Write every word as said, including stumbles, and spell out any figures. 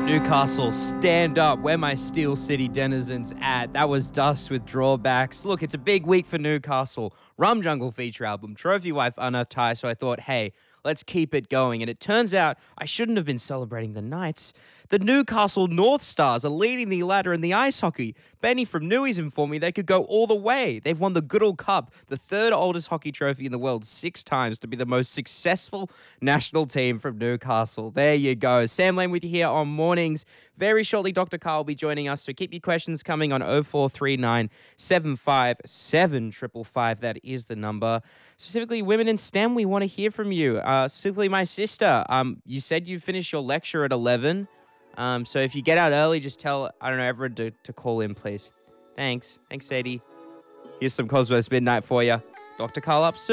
Newcastle, stand up. Where my Steel City denizens at? That was Dust with Drawbacks. Look, it's a big week for Newcastle. Rum Jungle feature album, Trophy Wife Unearthed High, so I thought, hey, let's keep it going. And it turns out I shouldn't have been celebrating the Knights. The Newcastle North Stars are leading the ladder in the ice hockey. Benny from Newies informed me they could go all the way. They've won the Goodall Cup, the third oldest hockey trophy in the world, six times to be the most successful national team from Newcastle. There you go. Sam Lane with you here on Mornings. Very shortly, Doctor Carl will be joining us, so keep your questions coming on oh four three nine, seven five seven, five five five. That is the number. Specifically, women in STEM, we want to hear from you. Uh, specifically, my sister. Um, you said you finished your lecture at eleven. Um, so if you get out early, just tell, I don't know, everyone to, to call in, please. Thanks. Thanks, Sadie. Here's some Cosmos Midnight for you. Doctor Carl up soon.